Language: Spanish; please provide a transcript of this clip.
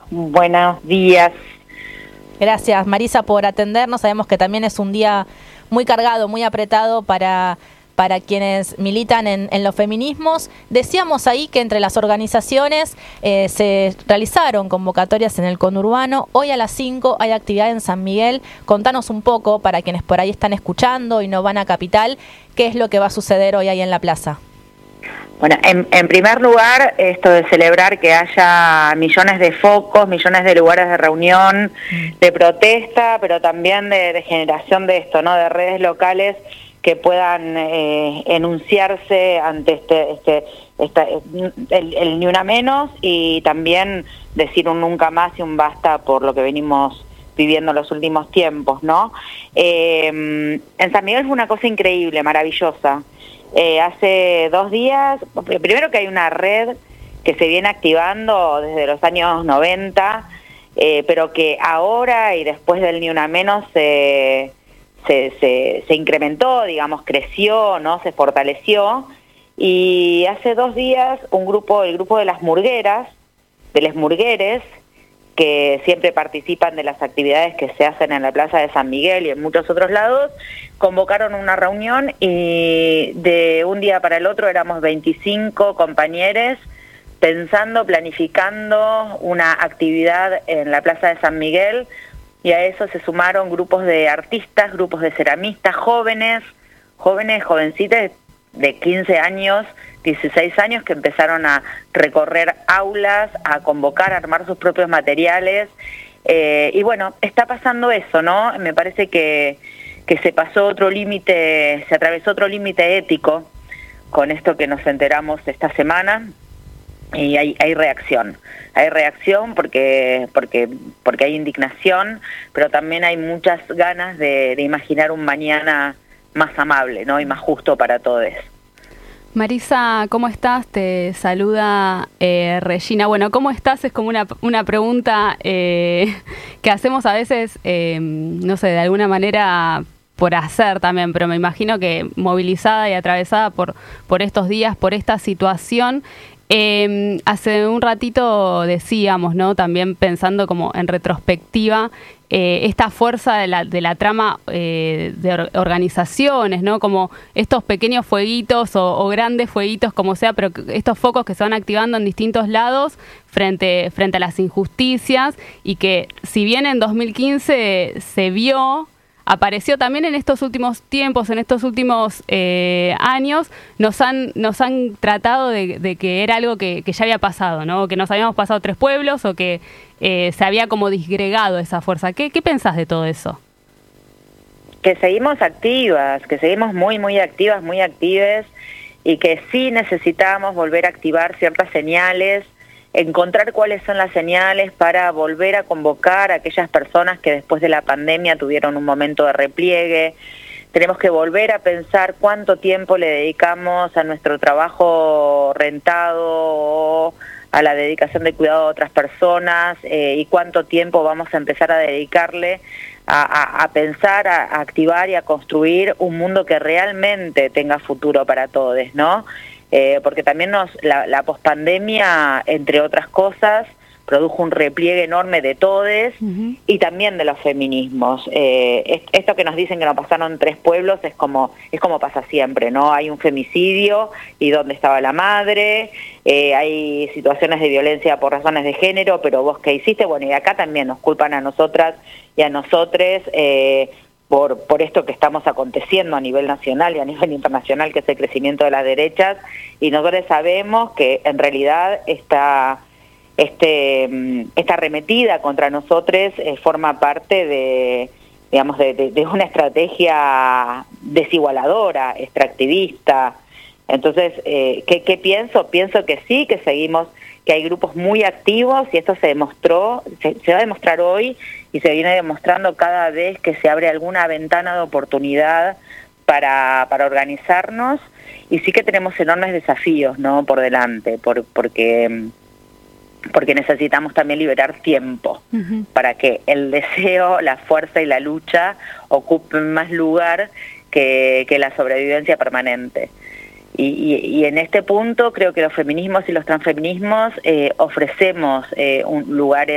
Buenos días. Gracias, Marisa, por atendernos. Sabemos que también es un día muy cargado, muy apretado para quienes militan en los feminismos. Decíamos ahí que entre las organizaciones se realizaron convocatorias en el conurbano. Hoy a las 5 hay actividad en San Miguel. Contanos un poco, para quienes por ahí están escuchando y no van a Capital, qué es lo que va a suceder hoy ahí en la plaza. Bueno, en primer lugar, esto de celebrar que haya millones de focos, millones de lugares de reunión, de protesta, pero también de generación de esto, ¿no? De redes locales que puedan enunciarse ante el ni una menos, y también decir un nunca más y un basta por lo que venimos viviendo en los últimos tiempos, ¿no? En San Miguel fue una cosa increíble, maravillosa. Hace 2 días, primero que hay una red que se viene activando desde los años 90, pero que ahora y después del ni una menos se incrementó, digamos, creció, ¿no? Se fortaleció. Y hace 2 días el grupo de las murgueras, de les murgueres, que siempre participan de las actividades que se hacen en la Plaza de San Miguel y en muchos otros lados, convocaron una reunión y de un día para el otro éramos 25 compañeros pensando, planificando una actividad en la Plaza de San Miguel, y a eso se sumaron grupos de artistas, grupos de ceramistas, jovencitas de 15 años, 16 años, que empezaron a recorrer aulas, a convocar, a armar sus propios materiales, y bueno, está pasando eso, ¿no? Me parece que se pasó otro límite, se atravesó otro límite ético con esto que nos enteramos esta semana, y hay reacción porque hay indignación, pero también hay muchas ganas de imaginar un mañana más amable, ¿no? Y más justo para todos. Marisa, ¿cómo estás? Te saluda Regina. Bueno, ¿cómo estás? Es como una pregunta que hacemos a veces, no sé, de alguna manera por hacer también, pero me imagino que movilizada y atravesada por estos días, por esta situación. Hace un ratito decíamos, ¿no? También pensando como en retrospectiva, esta fuerza de la trama de organizaciones, ¿no? Como estos pequeños fueguitos o grandes fueguitos, como sea, pero estos focos que se van activando en distintos lados frente a las injusticias, y que si bien en 2015 se vio, apareció también en estos últimos tiempos, en estos últimos años, nos han tratado de que era algo que ya había pasado, ¿no? Que nos habíamos pasado 3 pueblos, o que se había como disgregado esa fuerza. ¿Qué pensás de todo eso? Que seguimos activas, que seguimos muy activas, muy actives, y que sí necesitamos volver a activar ciertas señales, encontrar cuáles son las señales para volver a convocar a aquellas personas que después de la pandemia tuvieron un momento de repliegue. Tenemos que volver a pensar cuánto tiempo le dedicamos a nuestro trabajo rentado o a la dedicación de cuidado de otras personas, y cuánto tiempo vamos a empezar a dedicarle a pensar, a activar y a construir un mundo que realmente tenga futuro para todos, ¿no? Porque también la pospandemia, entre otras cosas, produjo un repliegue enorme de todes, y también de los feminismos. Esto que nos dicen que nos pasaron 3 pueblos es como pasa siempre, ¿no? Hay un femicidio, y ¿dónde estaba la madre? Hay situaciones de violencia por razones de género, pero ¿vos qué hiciste? Bueno, y acá también nos culpan a nosotras y a nosotres, por esto que estamos aconteciendo a nivel nacional y a nivel internacional, que es el crecimiento de las derechas, y nosotros sabemos que en realidad esta arremetida contra nosotros forma parte de una estrategia desigualadora, extractivista. Entonces, ¿qué pienso? Pienso que sí, que seguimos, que hay grupos muy activos, y esto se demostró, se va a demostrar hoy, y se viene demostrando cada vez que se abre alguna ventana de oportunidad para organizarnos, y sí que tenemos enormes desafíos, ¿no? Por delante, porque necesitamos también liberar tiempo para que el deseo, la fuerza y la lucha ocupen más lugar que la sobrevivencia permanente. Y en este punto creo que los feminismos y los transfeminismos ofrecemos un lugar